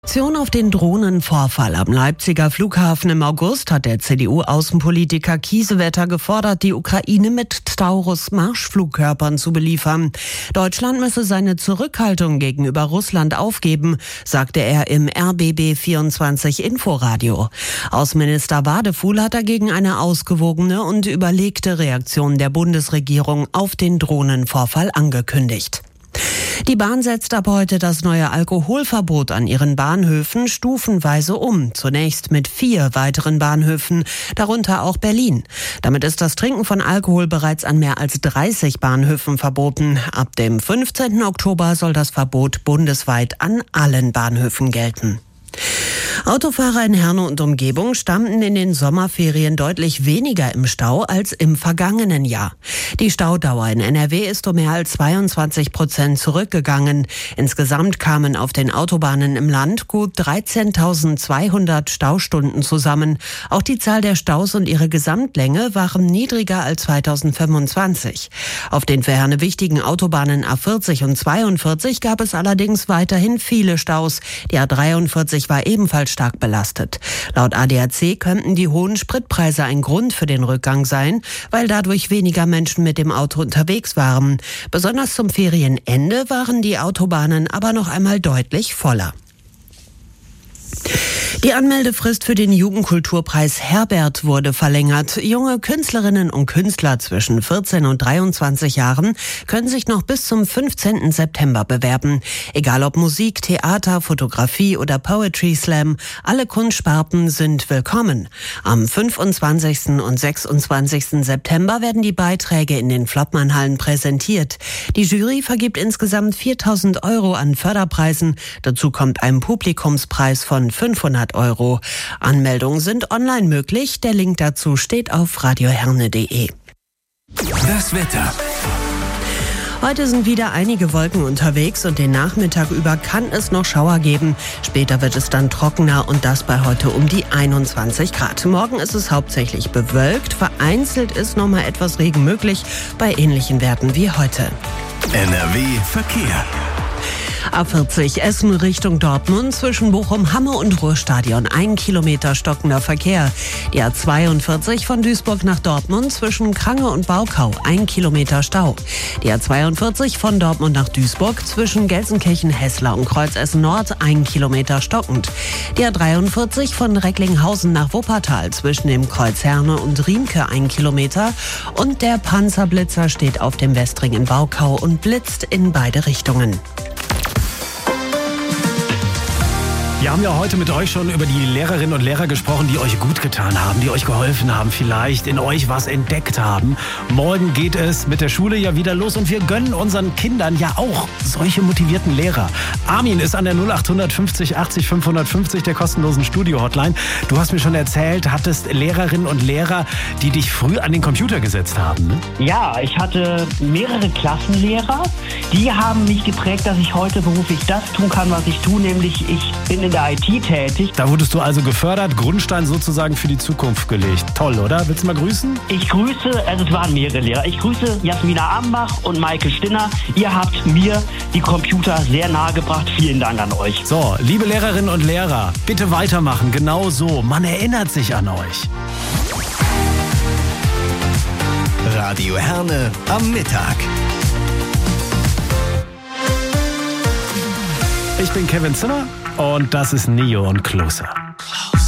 Reaktion auf den Drohnenvorfall am Leipziger Flughafen im August hat der CDU-Außenpolitiker Kiesewetter gefordert, die Ukraine mit Taurus-Marschflugkörpern zu beliefern. Deutschland müsse seine Zurückhaltung gegenüber Russland aufgeben, sagte er im RBB24 Inforadio. Außenminister Wadefuhl hat dagegen eine ausgewogene und überlegte Reaktion der Bundesregierung auf den Drohnenvorfall angekündigt. Die Bahn setzt ab heute das neue Alkoholverbot an ihren Bahnhöfen stufenweise um. Zunächst mit 4 weiteren Bahnhöfen, darunter auch Berlin. Damit ist das Trinken von Alkohol bereits an mehr als 30 Bahnhöfen verboten. Ab dem 15. Oktober soll das Verbot bundesweit an allen Bahnhöfen gelten. Autofahrer in Herne und Umgebung standen in den Sommerferien deutlich weniger im Stau als im vergangenen Jahr. Die Staudauer in NRW ist um mehr als 22% zurückgegangen. Insgesamt kamen auf den Autobahnen im Land gut 13.200 Staustunden zusammen. Auch die Zahl der Staus und ihre Gesamtlänge waren niedriger als 2025. Auf den für Herne wichtigen Autobahnen A40 und 42 gab es allerdings weiterhin viele Staus. Die A43 war ebenfalls stark belastet. Laut ADAC könnten die hohen Spritpreise ein Grund für den Rückgang sein, weil dadurch weniger Menschen mit dem Auto unterwegs waren. Besonders zum Ferienende waren die Autobahnen aber noch einmal deutlich voller. Die Anmeldefrist für den Jugendkulturpreis Herbert wurde verlängert. Junge Künstlerinnen und Künstler zwischen 14 und 23 Jahren können sich noch bis zum 15. September bewerben. Egal ob Musik, Theater, Fotografie oder Poetry Slam, alle Kunstsparten sind willkommen. Am 25. und 26. September werden die Beiträge in den Flottmannhallen präsentiert. Die Jury vergibt insgesamt 4.000 € an Förderpreisen. Dazu kommt ein Publikumspreis von 500 €. Anmeldungen sind online möglich. Der Link dazu steht auf radioherne.de. Das Wetter. Heute sind wieder einige Wolken unterwegs und den Nachmittag über kann es noch Schauer geben. Später wird es dann trockener und das bei heute um die 21 Grad. Morgen ist es hauptsächlich bewölkt. Vereinzelt ist noch mal etwas Regen möglich bei ähnlichen Werten wie heute. NRW Verkehr. A40 Essen Richtung Dortmund zwischen Bochum-Hamme und Ruhrstadion 1 Kilometer stockender Verkehr. Die A42 von Duisburg nach Dortmund zwischen Krange und Baukau 1 Kilometer Stau. Die A42 von Dortmund nach Duisburg zwischen Gelsenkirchen-Hessler und Kreuzessen-Nord 1 Kilometer stockend. Die A43 von Recklinghausen nach Wuppertal zwischen dem Kreuz Herne und Riemke 1 Kilometer. Und der Panzerblitzer steht auf dem Westring in Baukau und blitzt in beide Richtungen. Wir haben ja heute mit euch schon über die Lehrerinnen und Lehrer gesprochen, die euch gut getan haben, die euch geholfen haben, vielleicht in euch was entdeckt haben. Morgen geht es mit der Schule ja wieder los und wir gönnen unseren Kindern ja auch solche motivierten Lehrer. Armin ist an der 0800 50 80 550 der kostenlosen Studio-Hotline. Du hast mir schon erzählt, hattest Lehrerinnen und Lehrer, die dich früh an den Computer gesetzt haben, ne? Ja, ich hatte mehrere Klassenlehrer, die haben mich geprägt, dass ich heute beruflich das tun kann, was ich tue, nämlich ich bin in der IT tätig. Da wurdest du also gefördert, Grundstein sozusagen für die Zukunft gelegt. Toll, oder? Willst du mal grüßen? Ich grüße, also es waren mehrere Lehrer. Ich grüße Jasmina Ambach und Maike Stinner. Ihr habt mir die Computer sehr nahe gebracht. Vielen Dank an euch. So, liebe Lehrerinnen und Lehrer, bitte weitermachen. Genau so. Man erinnert sich an euch. Radio Herne am Mittag. Ich bin Kevin Zimmer und das ist Neo und Closer.